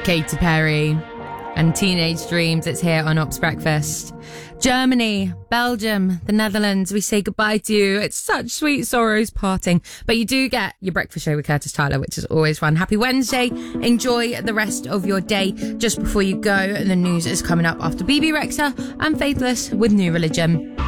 Katy Perry and Teenage Dreams. It's here on Ops Breakfast. Germany, Belgium, the Netherlands, we say goodbye to you. It's such sweet sorrows parting. But you do get your breakfast show with Curtis Tyler, which is always fun. Happy Wednesday. Enjoy the rest of your day. Just before you go, the news is coming up after BB Rexha and Faithless with New Religion.